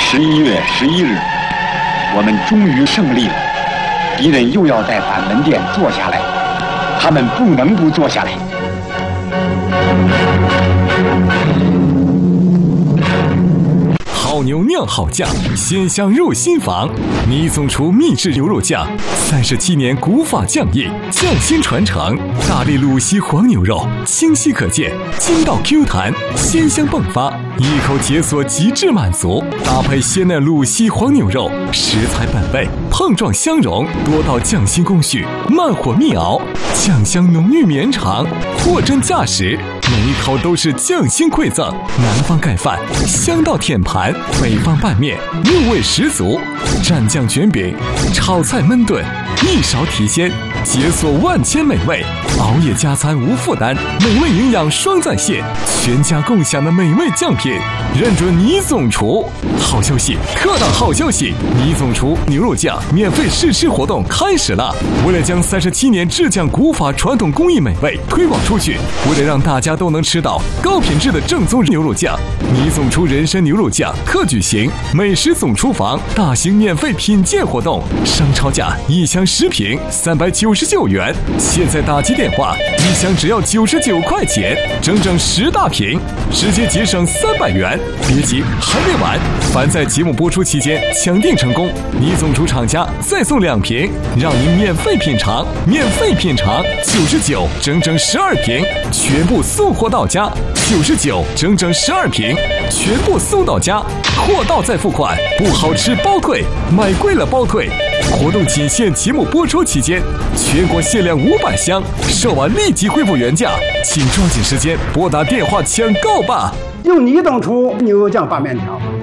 11月11日，我们终于胜利了。敌人又要在板门店坐下来，他们不能不坐下来。 好牛酿好酱，鲜香入心房。倪总厨秘制牛肉酱，37年古法酱艺，匠心传承。大力鲁西黄牛肉，清晰可见，筋道 Q 弹，鲜香迸发，一口解锁极致满足。搭配鲜嫩鲁西黄牛肉，食材本味，碰撞相融，多道匠心工序，慢火密熬，酱香浓郁绵长，货真价实。每一口都是匠心馈赠，南方盖饭，香到舔盘；北方拌面，入味十足。蘸酱卷饼，炒菜焖炖，一勺提鲜，解锁万千美味。熬夜加餐无负担，美味营养双在线，全家共享的美味酱品，认准倪总厨。好消息，特大好消息！倪总厨牛肉酱免费试吃活动开始了。为了将37年制酱古法传统工艺美味推广出去，为了让大家都能吃到高品质的正宗牛肉酱，倪总厨人参牛肉酱特举行美食总厨房大型免费品鉴活动，商超价1箱10瓶399元，现在打击电话，1箱只要99块钱，整整10大瓶，直接节省300元。别急，还没完！凡在节目播出期间抢订成功，倪总厨厂家再送2瓶，让您免费品尝，99整整12瓶，全部送货到家，99整整12瓶，全部送到家，货到再付款，不好吃包退，买贵了包退。活动仅限节目播出期间，全国限量500箱，售完立即恢复原价，请抓紧时间拨打电话抢购吧！ 用倪总厨牛肉酱拌面条，